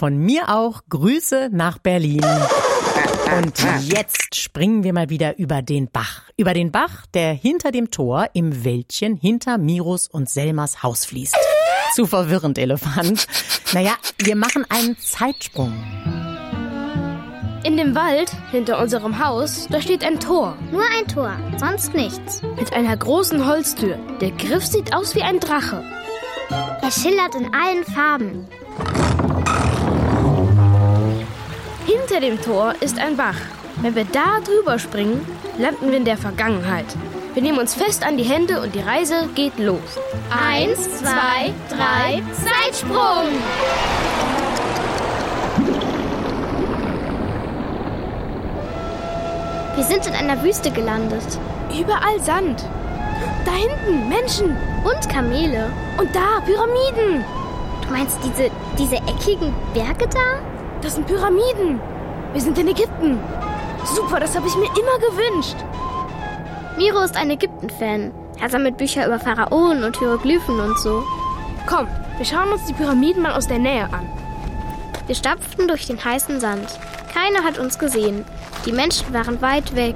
von mir auch Grüße nach Berlin. Und jetzt springen wir mal wieder über den Bach. Über den Bach, der hinter dem Tor im Wäldchen hinter Miros und Selmas Haus fließt. Zu verwirrend, Elefant. Naja, wir machen einen Zeitsprung. In dem Wald hinter unserem Haus, da steht ein Tor. Nur ein Tor, sonst nichts. Mit einer großen Holztür. Der Griff sieht aus wie ein Drache. Er schillert in allen Farben. Hinter dem Tor ist ein Bach. Wenn wir da drüber springen, landen wir in der Vergangenheit. Wir nehmen uns fest an die Hände und die Reise geht los. 1, 2, 3, Zeitsprung! Wir sind in einer Wüste gelandet. Überall Sand. Da hinten Menschen. Und Kamele. Und da Pyramiden. Du meinst diese eckigen Berge da? Das sind Pyramiden. Wir sind in Ägypten. Super, das habe ich mir immer gewünscht. Miro ist ein Ägypten-Fan. Er sammelt Bücher über Pharaonen und Hieroglyphen und so. Komm, wir schauen uns die Pyramiden mal aus der Nähe an. Wir stapften durch den heißen Sand. Keiner hat uns gesehen. Die Menschen waren weit weg.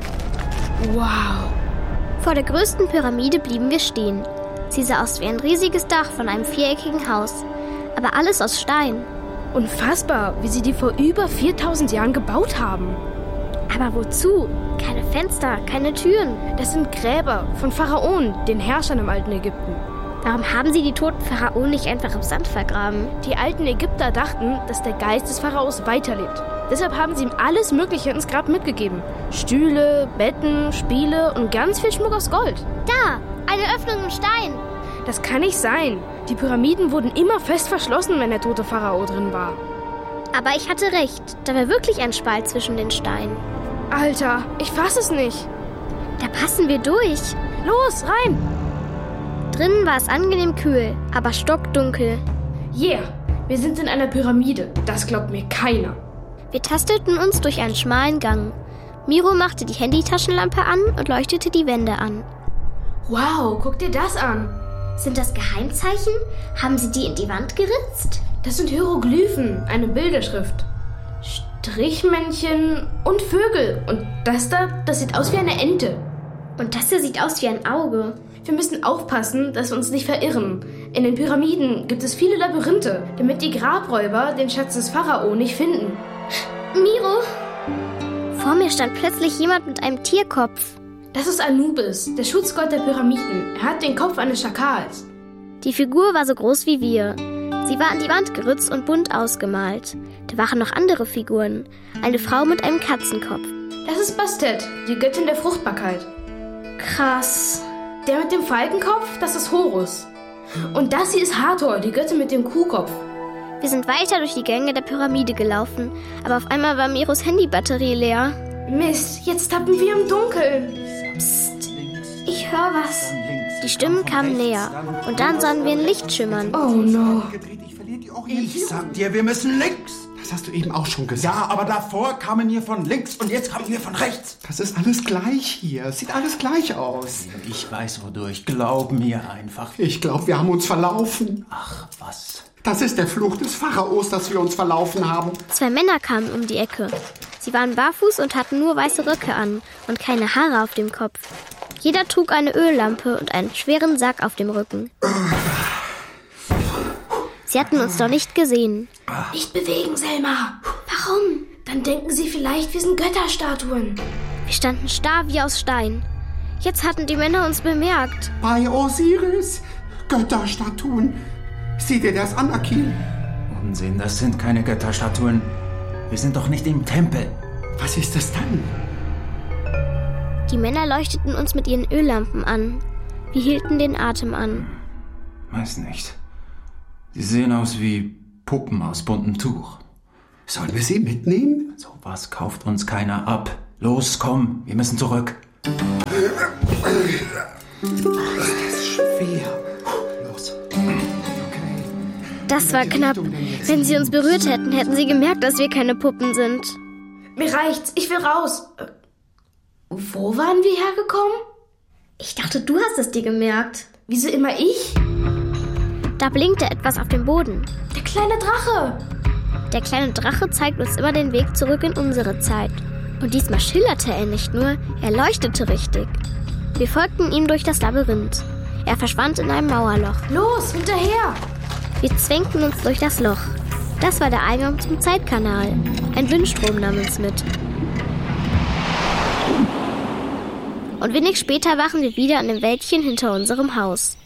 Wow. Vor der größten Pyramide blieben wir stehen. Sie sah aus wie ein riesiges Dach von einem viereckigen Haus. Aber alles aus Stein. Unfassbar, wie sie die vor über 4000 Jahren gebaut haben. Aber wozu? Keine Fenster, keine Türen. Das sind Gräber von Pharaonen, den Herrschern im alten Ägypten. Warum haben sie die toten Pharaonen nicht einfach im Sand vergraben? Die alten Ägypter dachten, dass der Geist des Pharaos weiterlebt. Deshalb haben sie ihm alles Mögliche ins Grab mitgegeben. Stühle, Betten, Spiele und ganz viel Schmuck aus Gold. Da, eine Öffnung im Stein. Das kann nicht sein. Die Pyramiden wurden immer fest verschlossen, wenn der tote Pharao drin war. Aber ich hatte recht. Da war wirklich ein Spalt zwischen den Steinen. Alter, ich fass es nicht. Da passen wir durch. Los, rein! Drinnen war es angenehm kühl, aber stockdunkel. Yeah, wir sind in einer Pyramide. Das glaubt mir keiner. Wir tasteten uns durch einen schmalen Gang. Miro machte die Handytaschenlampe an und leuchtete die Wände an. Wow, guck dir das an. Sind das Geheimzeichen? Haben sie die in die Wand geritzt? Das sind Hieroglyphen, eine Bilderschrift. Strichmännchen und Vögel. Und das da, das sieht aus wie eine Ente. Und das hier sieht aus wie ein Auge. Wir müssen aufpassen, dass wir uns nicht verirren. In den Pyramiden gibt es viele Labyrinthe, damit die Grabräuber den Schatz des Pharao nicht finden. Miro! Vor mir stand plötzlich jemand mit einem Tierkopf. Das ist Anubis, der Schutzgott der Pyramiden. Er hat den Kopf eines Schakals. Die Figur war so groß wie wir. Sie war an die Wand geritzt und bunt ausgemalt. Da waren noch andere Figuren. Eine Frau mit einem Katzenkopf. Das ist Bastet, die Göttin der Fruchtbarkeit. Krass. Der mit dem Falkenkopf, das ist Horus. Und das hier ist Hathor, die Göttin mit dem Kuhkopf. Wir sind weiter durch die Gänge der Pyramide gelaufen, aber auf einmal war Miros Handybatterie leer. Mist, jetzt tappen wir im Dunkeln. Psst, ich höre was. Die Stimmen kamen näher und dann sahen wir ein Licht schimmern. Oh no. Ich sag dir, wir müssen links. Das hast du eben auch schon gesagt. Ja, aber davor kamen wir von links und jetzt kamen wir von rechts. Das ist alles gleich hier. Es sieht alles gleich aus. Ich weiß wodurch. Glaub mir einfach. Ich glaube, wir haben uns verlaufen. Ach, was? Das ist der Fluch des Pharaos, dass wir uns verlaufen haben. 2 Männer kamen um die Ecke. Sie waren barfuß und hatten nur weiße Röcke an und keine Haare auf dem Kopf. Jeder trug eine Öllampe und einen schweren Sack auf dem Rücken. Sie hatten uns doch nicht gesehen. Nicht bewegen, Selma. Warum? Dann denken sie vielleicht, wir sind Götterstatuen. Wir standen starr wie aus Stein. Jetzt hatten die Männer uns bemerkt. Bei Osiris, Götterstatuen. Sieh dir das an, Akil. Unsinn, das sind keine Götterstatuen. Wir sind doch nicht im Tempel. Was ist das dann? Die Männer leuchteten uns mit ihren Öllampen an. Wir hielten den Atem an. Weiß nicht. Sie sehen aus wie Puppen aus buntem Tuch. Sollen wir sie mitnehmen? So was kauft uns keiner ab. Los, komm, wir müssen zurück. Das ist schwer. Los. Okay. Das war knapp. Wenn sie uns berührt hätten, hätten sie gemerkt, dass wir keine Puppen sind. Mir reicht's, ich will raus. Wo waren wir hergekommen? Ich dachte, du hast es dir gemerkt. Wieso immer ich? Da blinkte etwas auf dem Boden. Der kleine Drache. Der kleine Drache zeigt uns immer den Weg zurück in unsere Zeit. Und diesmal schillerte er nicht nur, er leuchtete richtig. Wir folgten ihm durch das Labyrinth. Er verschwand in einem Mauerloch. Los, hinterher! Wir zwängten uns durch das Loch. Das war der Eingang zum Zeitkanal. Ein Windstrom nahm uns mit. Und wenig später waren wir wieder an dem Wäldchen hinter unserem Haus.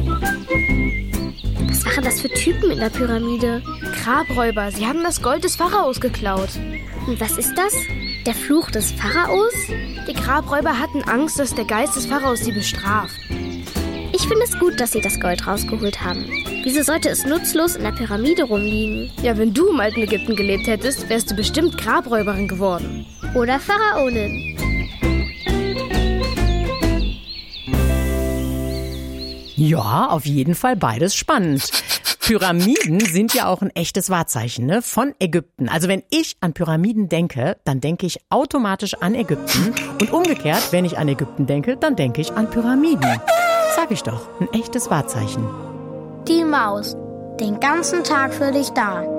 Was waren das für Typen in der Pyramide? Grabräuber, sie haben das Gold des Pharaos geklaut. Und was ist das? Der Fluch des Pharaos? Die Grabräuber hatten Angst, dass der Geist des Pharaos sie bestraft. Ich finde es gut, dass sie das Gold rausgeholt haben. Wieso sollte es nutzlos in der Pyramide rumliegen? Ja, wenn du im alten Ägypten gelebt hättest, wärst du bestimmt Grabräuberin geworden. Oder Pharaonin. Ja, auf jeden Fall beides spannend. Pyramiden sind ja auch ein echtes Wahrzeichen, ne? Von Ägypten. Also wenn ich an Pyramiden denke, dann denke ich automatisch an Ägypten. Und umgekehrt, wenn ich an Ägypten denke, dann denke ich an Pyramiden. Sag ich doch, ein echtes Wahrzeichen. Die Maus, den ganzen Tag für dich da.